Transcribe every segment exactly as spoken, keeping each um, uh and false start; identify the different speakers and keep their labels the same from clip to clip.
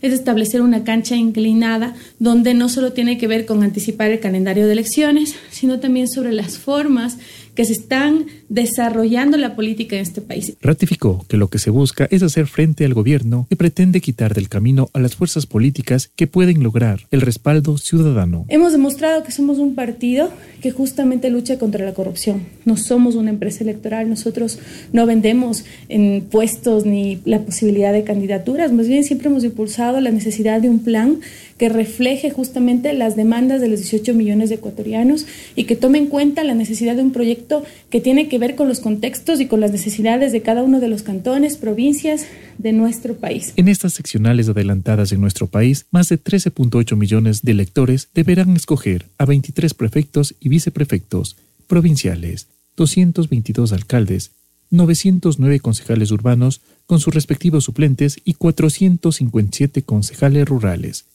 Speaker 1: es establecer una cancha inclinada donde no solo tiene que ver con anticipar el calendario de elecciones, sino también sobre las formas que se están desarrollando la política en este país.
Speaker 2: Ratificó que lo que se busca es hacer frente al gobierno que pretende quitar del camino a las fuerzas políticas que pueden lograr el respaldo ciudadano.
Speaker 1: Hemos demostrado que somos un partido que justamente lucha contra la corrupción. No somos una empresa electoral, nosotros no vendemos en puestos ni la posibilidad de candidaturas, más bien siempre hemos impulsado la necesidad de un plan que refleje justamente las demandas de los dieciocho millones de ecuatorianos y que tome en cuenta la necesidad de un proyecto que tiene que ver con los contextos y con las necesidades de cada uno de los cantones, provincias de nuestro país.
Speaker 2: En estas seccionales adelantadas en nuestro país, más de trece punto ocho millones de electores deberán escoger a veintitrés prefectos y viceprefectos provinciales, doscientos veintidós alcaldes, novecientos nueve concejales urbanos con sus respectivos suplentes y cuatrocientos cincuenta y siete concejales rurales.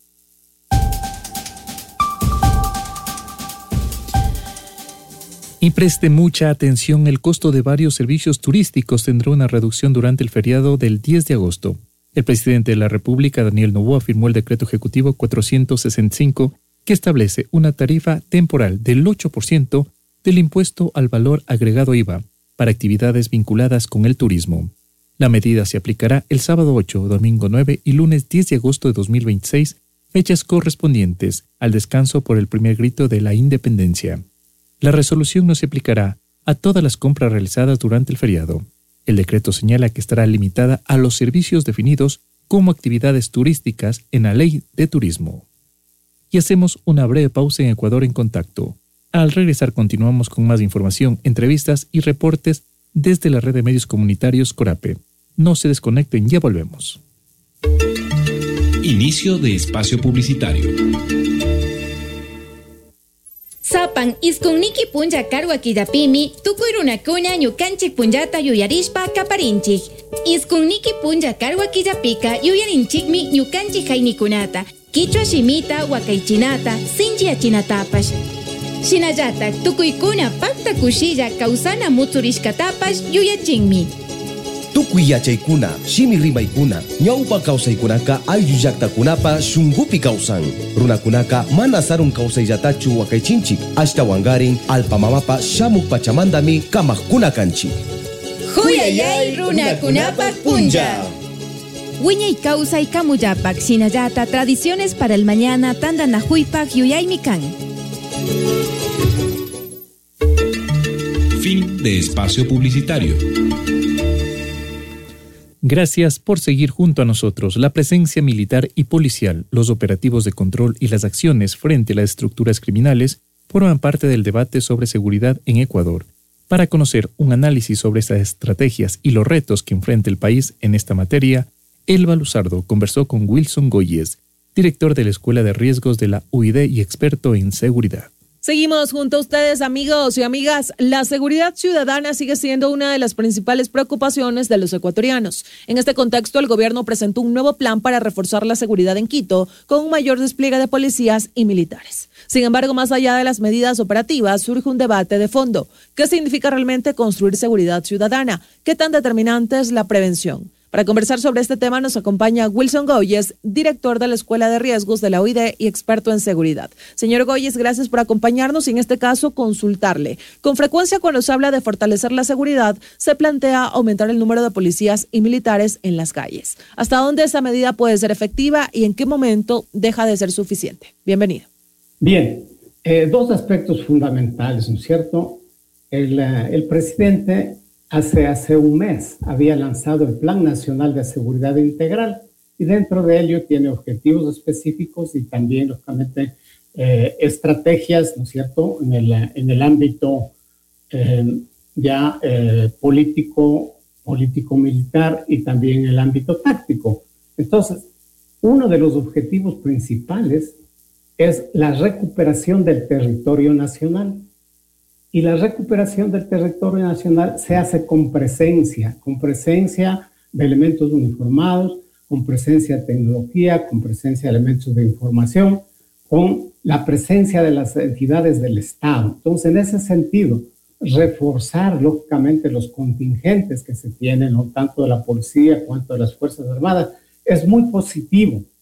Speaker 2: Y preste mucha atención, el costo de varios servicios turísticos tendrá una reducción durante el feriado del diez de agosto. El presidente de la República, Daniel Noboa, firmó el decreto ejecutivo cuatrocientos sesenta y cinco que establece una tarifa temporal del ocho por ciento del impuesto al valor agregado I V A para actividades vinculadas con el turismo. La medida se aplicará el sábado ocho, domingo nueve y lunes diez de agosto de dos mil veintiséis, fechas correspondientes al descanso por el primer grito de la independencia. La resolución no se aplicará a todas las compras realizadas durante el feriado. El decreto señala que estará limitada a los servicios definidos como actividades turísticas en la Ley de Turismo. Y hacemos una breve pausa en Ecuador en Contacto. Al regresar continuamos con más información, entrevistas y reportes desde la red de medios comunitarios Corape. No se desconecten, ya volvemos.
Speaker 3: Inicio de espacio publicitario.
Speaker 4: Sapan iskunniki punja karwa killapimi tukuy runakuna ñukanchik punllata yuyarishpa kaparinchik. Iskunniki punja karwa killapika yuyarinchikmi ñukanchik haynikunata, kichwa shimita wakaichinata, sinchiyachinatapash. Shinallatak tukuykuna pakta kushilla kawsana mutsurishkatapash yuyachinmi.
Speaker 5: Tukuy yachaykuna, shimi rimaykuna, ñawpa kawsaykunaka ayllu llaqtakunapa shunqupi kawsan. Runakunaka mana sarun kawsayllatachu waqaychinchik, ashtawangarin alpamamapa shamuk pachamandami kamaqkuna kanchik.
Speaker 4: Huyayay runakunapa punja. Wiñay kawsay kamullapak shinallata tradiciones para el mañana tandanajuypak yuyaymi kan.
Speaker 3: Fin de espacio publicitario.
Speaker 2: Gracias por seguir junto a nosotros. La presencia militar y policial, los operativos de control y las acciones frente a las estructuras criminales forman parte del debate sobre seguridad en Ecuador. Para conocer un análisis sobre estas estrategias y los retos que enfrenta el país en esta materia, Elba Luzardo conversó con Wilson Goyes, director de la Escuela de Riesgos de la U I D y experto en seguridad.
Speaker 6: Seguimos junto a ustedes, amigos y amigas. La seguridad ciudadana sigue siendo una de las principales preocupaciones de los ecuatorianos. En este contexto, el gobierno presentó un nuevo plan para reforzar la seguridad en Quito con un mayor despliegue de policías y militares. Sin embargo, más allá de las medidas operativas, surge un debate de fondo. ¿Qué significa realmente construir seguridad ciudadana? ¿Qué tan determinante es la prevención? Para conversar sobre este tema nos acompaña Wilson Goyes, director de la Escuela de Riesgos de la U I D y experto en seguridad. Señor Goyes, gracias por acompañarnos y en este caso consultarle. Con frecuencia cuando se habla de fortalecer la seguridad, se plantea aumentar el número de policías y militares en las calles. ¿Hasta dónde esa medida puede ser efectiva y en qué momento deja de ser suficiente? Bienvenido.
Speaker 7: Bien, eh, dos aspectos fundamentales, ¿no es cierto? El, uh, el presidente... Hace, hace un mes había lanzado el Plan Nacional de Seguridad Integral y dentro de ello tiene objetivos específicos y también, lógicamente, eh, estrategias, ¿no es cierto?, en el, en el ámbito eh, ya eh, político, político-militar y también en el ámbito táctico. Entonces, uno de los objetivos principales es la recuperación del territorio nacional. Y la recuperación del territorio nacional se hace con presencia, con presencia de elementos uniformados, con presencia de tecnología, con presencia de elementos de información, con la presencia de las entidades del Estado. Entonces, en ese sentido, reforzar lógicamente los contingentes que se tienen, no tanto de la policía cuanto de las Fuerzas Armadas, es muy positivo.